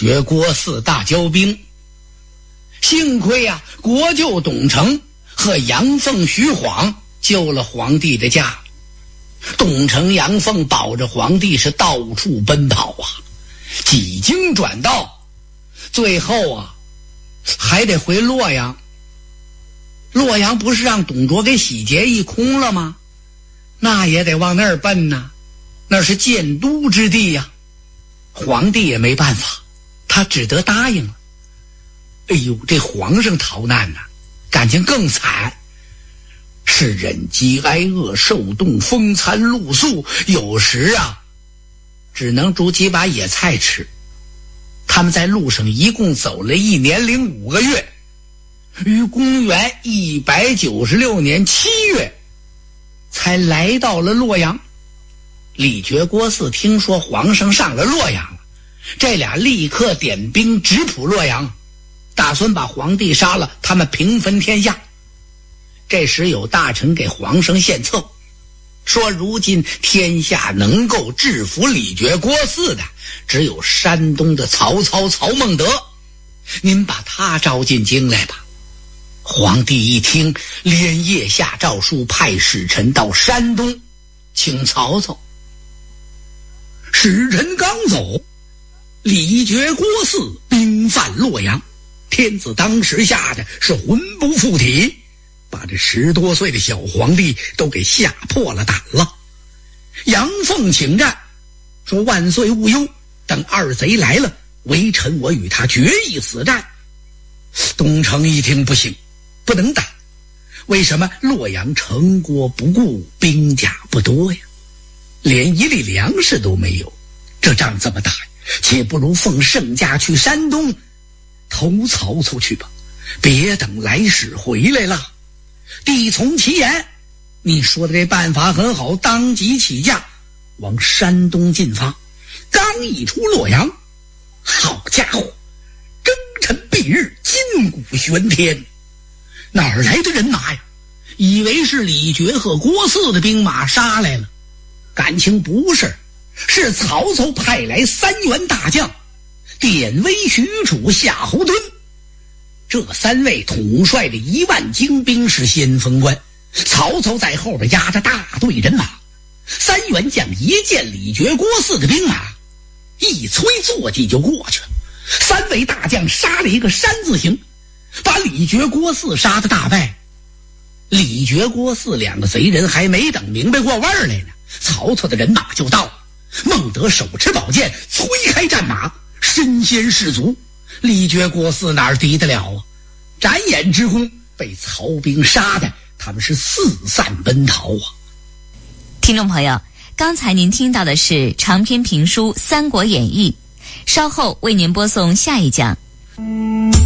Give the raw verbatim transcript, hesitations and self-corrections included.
决郭汜大交兵。幸亏啊，国舅董承和杨凤、徐晃救了皇帝的家。董承、杨凤保着皇帝是到处奔跑啊，几经转道，最后啊还得回洛阳。洛阳不是让董卓给洗劫一空了吗？那也得往那儿奔呐，那是建都之地呀。皇帝也没办法，他只得答应了。哎呦，这皇上逃难呐、啊，感情更惨，是忍饥挨饿，受冻风餐露宿，有时啊只能煮几把野菜吃。他们在路上一共走了一年零五个月，于公元一百九十六年七月才来到了洛阳。李傕、郭汜听说皇上上了洛阳了，这俩立刻点兵直扑洛阳，打算把皇帝杀了，他们平分天下。这时有大臣给皇上献策，说如今天下能够制服李傕、郭汜的只有山东的曹操曹孟德，您把他招进京来吧。皇帝一听，连夜下诏书，派使臣到山东请曹操。使臣刚走，李傕、郭汜兵犯洛阳，天子当时吓得是魂不附体，把这十多岁的小皇帝都给吓破了胆了。杨凤请战，说万岁勿忧，等二贼来了，微臣我与他决一死战。东城一听不行，不能打。为什么？洛阳城郭不顾，兵甲不多呀，连一粒粮食都没有，这仗怎么打呀？且不如奉圣驾去山东投曹操去吧，别等来使回来了。帝从其言，你说的这办法很好，当即起驾往山东进发。刚一出洛阳，好家伙，征尘蔽日，金鼓喧天，哪儿来的人马呀？以为是李傕和郭汜的兵马杀来了，感情不是，是曹操派来三员大将，典韦、许褚、夏侯惇。这三位统帅着一万精兵，是先锋官。曹操在后边压着大队人马，三员将一见李傕、郭汜的兵马，一催坐骑就过去了。三位大将杀了一个山字形，把李傕、郭汜杀得大败。李傕、郭汜两个贼人还没等明白过味儿来呢，曹操的人马就到了。孟德手持宝剑，催开战马，身先士卒。李傕、郭汜哪儿敌得了啊？眨眼之功，被曹兵杀的他们是四散奔逃啊！ 听众朋友，刚才您听到的是长篇评书《三国演义》，稍后为您播送下一讲。